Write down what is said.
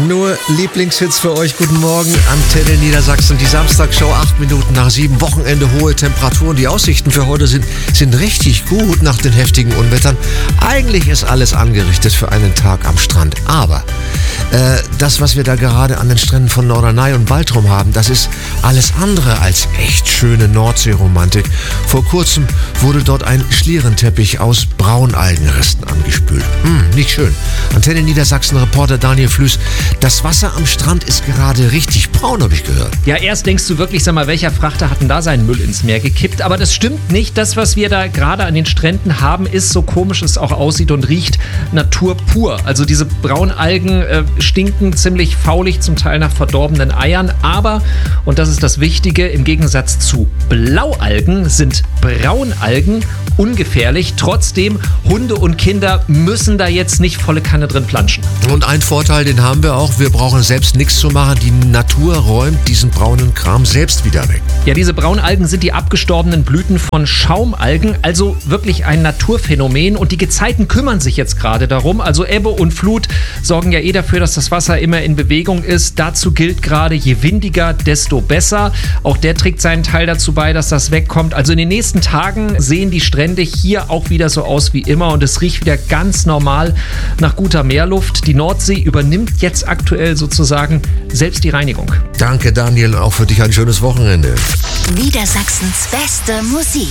Nur Lieblingshits für euch. Guten Morgen, Antenne Niedersachsen. Die Samstagshow, 8 Minuten nach 7. Wochenende, hohe Temperaturen. Die Aussichten für heute sind richtig gut nach den heftigen Unwettern. Eigentlich ist alles angerichtet für einen Tag am Strand. Aber das, was wir da gerade an den Stränden von Norderney und Baltrum haben, das ist alles andere als echt schöne Nordseeromantik. Vor kurzem wurde dort ein Schlierenteppich aus Braunalgenresten angespült. Nicht schön. Antenne Niedersachsen-Reporter Daniel Flüß. Das Wasser am Strand ist gerade richtig braun, habe ich gehört. Ja, erst denkst du wirklich, sag mal, welcher Frachter hat denn da seinen Müll ins Meer gekippt? Aber das stimmt nicht. Das, was wir da gerade an den Stränden haben, ist, so komisch es auch aussieht und riecht, Natur pur. Also diese Braunalgen stinken ziemlich faulig, zum Teil nach verdorbenen Eiern. Aber, und das ist das Wichtige, im Gegensatz zu Blaualgen sind Braunalgen ungefährlich. Trotzdem, Hunde und Kinder müssen da jetzt nicht volle Kanne drin planschen. Und ein Vorteil, den haben wir auch. Wir brauchen selbst nichts zu machen. Die Natur räumt diesen braunen Kram selbst wieder weg. Ja, diese Braunalgen sind die abgestorbenen Blüten von Schaumalgen, also wirklich ein Naturphänomen. Und die Gezeiten kümmern sich jetzt gerade darum. Also Ebbe und Flut sorgen ja dafür, dass das Wasser immer in Bewegung ist. Dazu gilt gerade, je windiger, desto besser. Auch der trägt seinen Teil dazu bei, dass das wegkommt. Also in den nächsten Tagen sehen die Strände hier auch wieder so aus wie immer. Und es riecht wieder ganz normal nach guter Meerluft. Die Nordsee übernimmt jetzt aktuell sozusagen selbst die Reinigung. Danke, Daniel. Auch für dich ein schönes Wochenende. Niedersachsens beste Musik.